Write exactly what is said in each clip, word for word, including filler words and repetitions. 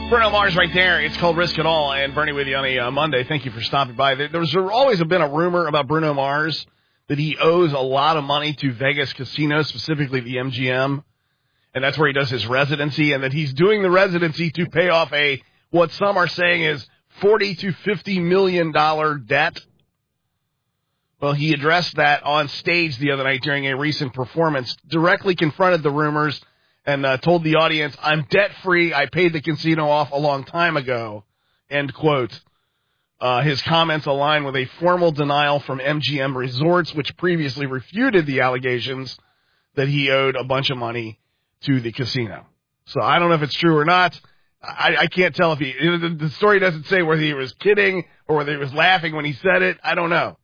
Bruno Mars right there. It's called Risk It All. And Bernie with you on a uh, Monday. Thank you for stopping by. There, there's always been a rumor about Bruno Mars that he owes a lot of money to Vegas casinos, specifically the M G M. And that's where he does his residency. And that he's doing the residency to pay off a, what some are saying is forty to fifty million dollars debt. Well, he addressed that on stage the other night during a recent performance, directly confronted the rumors, and uh, told the audience, I'm debt-free. I paid the casino off a long time ago, end quote. Uh, his comments align with a formal denial from M G M Resorts, which previously refuted the allegations that he owed a bunch of money to the casino. So I don't know if it's true or not. I, I can't tell if he, the, the story doesn't say whether he was kidding or whether he was laughing when he said it. I don't know.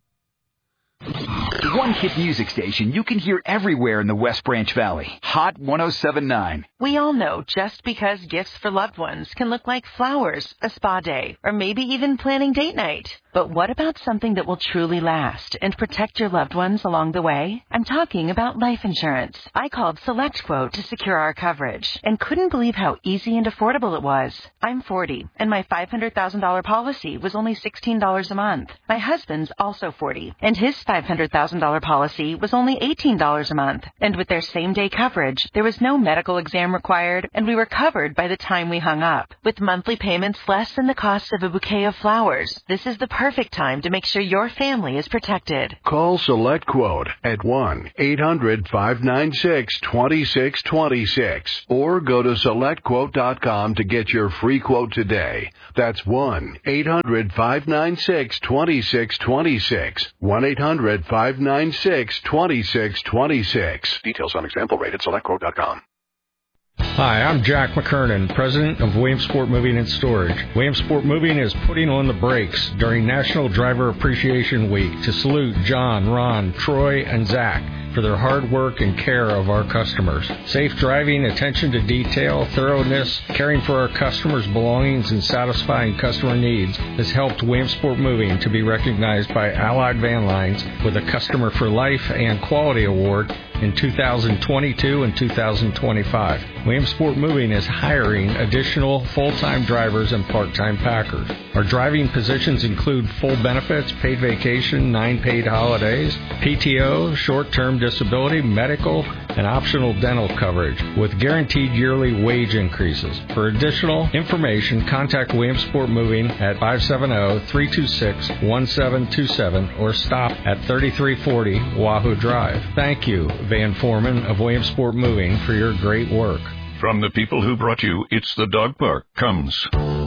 The one hit music station you can hear everywhere in the West Branch Valley. Hot one oh seven point nine. We all know just because gifts for loved ones can look like flowers, a spa day, or maybe even planning date night. But what about something that will truly last and protect your loved ones along the way? I'm talking about life insurance. I called SelectQuote to secure our coverage and couldn't believe how easy and affordable it was. I'm forty, and my five hundred thousand dollars policy was only sixteen dollars a month. My husband's also forty, and his five hundred thousand dollars policy was only eighteen dollars a month. And with their same-day coverage, there was no medical exam required, and we were covered by the time we hung up. With monthly payments less than the cost of a bouquet of flowers, this is the perfect time to make sure your family is protected. Call SelectQuote at one eight hundred five nine six two six two six or go to select quote dot com to get your free quote today. That's one eight hundred five nine six two six two six. one eight hundred five nine six two six two six. Details on example rate at select quote dot com. Hi, I'm Jack McKernan, president of Williamsport Moving and Storage. Williamsport Moving is putting on the brakes during National Driver Appreciation Week to salute John, Ron, Troy, and Zach for their hard work and care of our customers. Safe driving, attention to detail, thoroughness, caring for our customers' belongings, and satisfying customer needs has helped Williamsport Moving to be recognized by Allied Van Lines with a Customer for Life and Quality Award in two thousand twenty-two and two thousand twenty-five. Williamsport Moving is hiring additional full-time drivers and part-time packers. Our driving positions include full benefits, paid vacation, nine paid holidays, P T O, short-term disability, medical, and optional dental coverage with guaranteed yearly wage increases. For additional information, contact Williamsport Moving at five seven zero, three two six, one seven two seven or stop at thirty-three forty Wahoo Drive. Thank you, Van Foreman of Williamsport Moving, for your great work. From the people who brought you It's the Dog Park comes